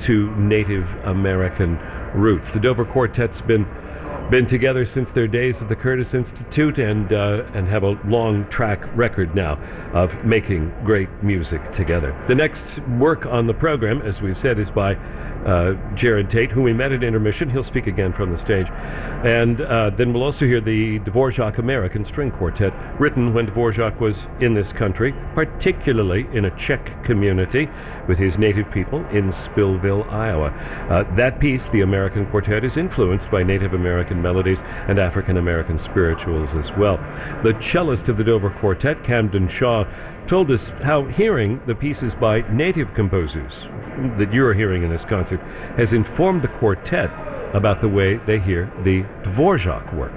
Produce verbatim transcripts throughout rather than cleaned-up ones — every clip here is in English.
to Native American roots. The Dover Quartet's been been together since their days at the Curtis Institute and uh, and have a long track record now of making great music together. The next work on the program, as we've said, is by uh, Jared Tate, who we met at intermission. He'll speak again from the stage. And uh, then we'll also hear the Dvorak American String Quartet, written when Dvorak was in this country, particularly in a Czech community with his native people in Spillville, Iowa. Uh, that piece, the American Quartet, is influenced by Native American melodies and African American spirituals as well. The cellist of the Dover Quartet, Camden Shaw, told us how hearing the pieces by native composers that you're hearing in this concert has informed the quartet about the way they hear the Dvorak work.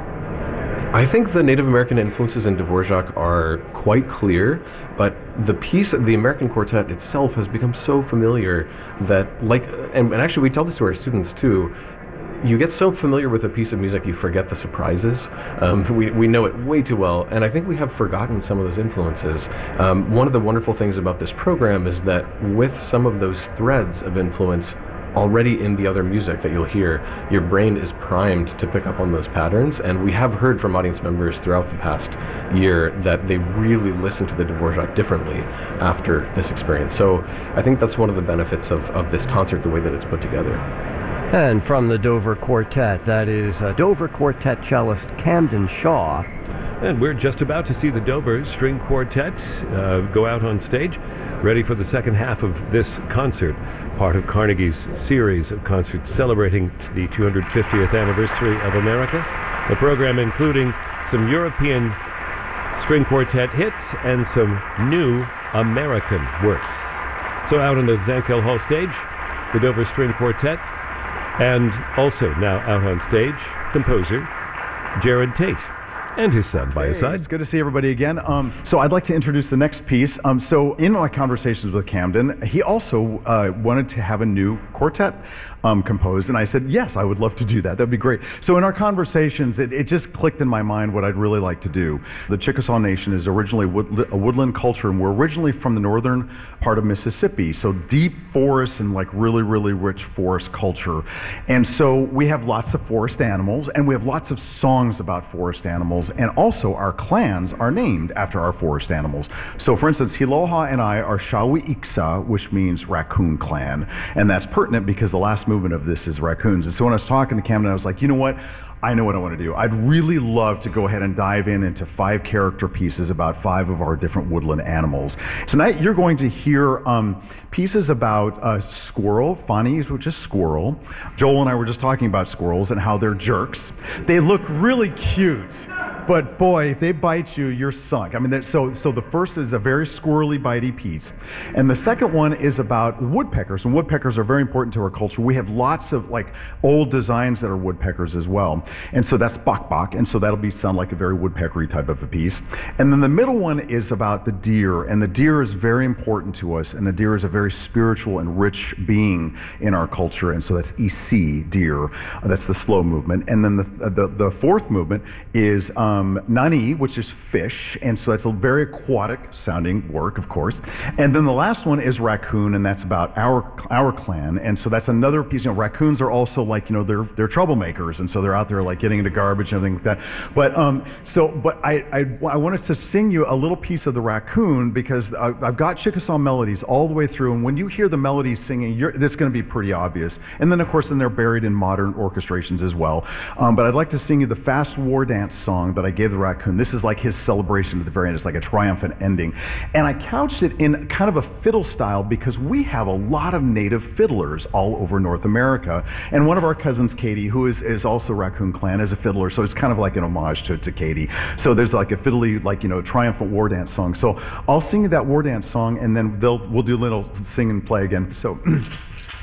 I think the Native American influences in Dvorak are quite clear, but the piece, the American Quartet itself, has become so familiar that, like, and, and actually we tell this to our students too, you get so familiar with a piece of music you forget the surprises. Um, we, we know it way too well, and I think we have forgotten some of those influences. Um, one of the wonderful things about this program is that with some of those threads of influence already in the other music that you'll hear, your brain is primed to pick up on those patterns, and we have heard from audience members throughout the past year that they really listen to the Dvorak differently after this experience. So I think that's one of the benefits of, of this concert, the way that it's put together. And from the Dover Quartet, that is uh, Dover Quartet cellist Camden Shaw. And we're just about to see the Dover String Quartet uh, go out on stage, ready for the second half of this concert, part of Carnegie's series of concerts celebrating the two hundred fiftieth anniversary of America. The program including some European string quartet hits and some new American works. So out on the Zankel Hall stage, the Dover String Quartet, and also now out on stage, composer Jared Tate and his son by his side. It's good to see everybody again. Um, so I'd like to introduce the next piece. Um, so in my conversations with Camden, he also uh, wanted to have a new quartet um, composed, and I said, yes, I would love to do that. That'd be great. So in our conversations, it, it just clicked in my mind what I'd really like to do. The Chickasaw Nation is originally wood, a woodland culture, and we're originally from the northern part of Mississippi, so deep forests and like really, really rich forest culture. And so we have lots of forest animals, and we have lots of songs about forest animals, and also our clans are named after our forest animals. So for instance, Hiloha and I are Shawi-Iksa, which means raccoon clan, and that's pertinent because the last movement of this is raccoons. And so when I was talking to Camden, I was like, you know what? I know what I want to do. I'd really love to go ahead and dive in into five character pieces about five of our different woodland animals. Tonight you're going to hear um, pieces about uh, squirrel, Fani, which is squirrel. Joel and I were just talking about squirrels and how they're jerks. They look really cute, but boy, if they bite you, you're sunk. I mean, so so the first is a very squirrely, bitey piece, and the second one is about woodpeckers. And woodpeckers are very important to our culture. We have lots of like old designs that are woodpeckers as well. And so that's bok bok, and so that'll be sound like a very woodpeckery type of a piece. And then the middle one is about the deer, and the deer is very important to us, and the deer is a very spiritual and rich being in our culture, and so that's E C, deer. Uh, that's the slow movement. And then the the, the fourth movement is um, Nani, which is fish, and so that's a very aquatic sounding work, of course. And then the last one is raccoon, and that's about our our clan, and so that's another piece. You know, raccoons are also like, you know, they're they're troublemakers, and so they're out there like getting into garbage and everything like that. But um, so, but I, I, I wanted to sing you a little piece of the raccoon because I, I've got Chickasaw melodies all the way through, and when you hear the melodies singing, you're, this is going to be pretty obvious. And then, of course, then they're buried in modern orchestrations as well. Um, but I'd like to sing you the fast war dance song that I gave the raccoon. This is like his celebration at the very end. It's like a triumphant ending. And I couched it in kind of a fiddle style because we have a lot of native fiddlers all over North America. And one of our cousins, Katie, who is, is also Raccoon Clan, is a fiddler, so it's kind of like an homage to, to Katie. So there's like a fiddly, like, you know, triumphant war dance song. So I'll sing you that war dance song, and then they'll we'll do a little sing and play again. So.